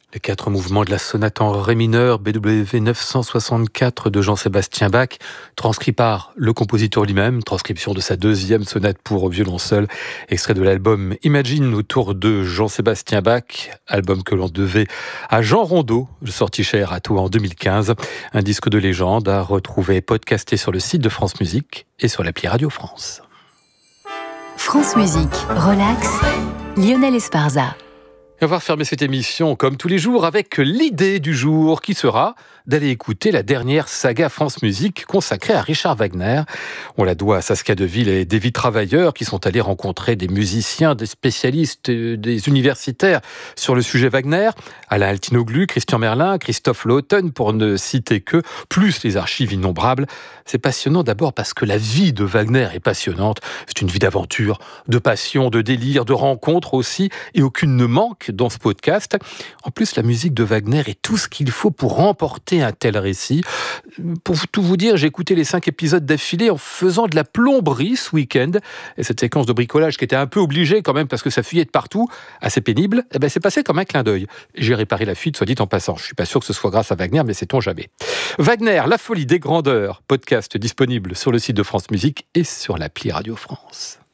Les 4 mouvements de la sonate en ré mineur BWV 964 de Jean-Sébastien Bach, transcrit par le compositeur lui-même, transcription de sa 2e sonate pour violon seul, extrait de l'album Imagine autour de Jean-Sébastien Bach, album que l'on devait à Jean Rondeau, sorti chez Erato en 2015, un disque de légende à retrouver podcasté sur le site de France Musique et sur l'appli Radio France. France Musique, relax, Lionel Esparza. Et on va refermer cette émission comme tous les jours avec l'idée du jour qui sera d'aller écouter la dernière saga France Musique consacrée à Richard Wagner. On la doit à Saskia Deville et Davy Travailleur qui sont allés rencontrer des musiciens, des spécialistes, des universitaires sur le sujet Wagner, Alain Altinoglu, Christian Merlin, Christophe Lawton pour ne citer que, plus les archives innombrables. C'est passionnant d'abord parce que la vie de Wagner est passionnante. C'est une vie d'aventure, de passion, de délire, de rencontres aussi, et aucune ne manque dans ce podcast. En plus, la musique de Wagner est tout ce qu'il faut pour remporter un tel récit. Pour tout vous dire, j'ai écouté les 5 épisodes d'affilée en faisant de la plomberie ce week-end. Et cette séquence de bricolage qui était un peu obligée quand même parce que ça fuyait de partout, assez pénible, c'est passé comme un clin d'œil. J'ai réparé la fuite, soit dit en passant. Je suis pas sûr que ce soit grâce à Wagner, mais sait-on jamais. Wagner, la folie des grandeurs, podcast disponible sur le site de France Musique et sur l'appli Radio France.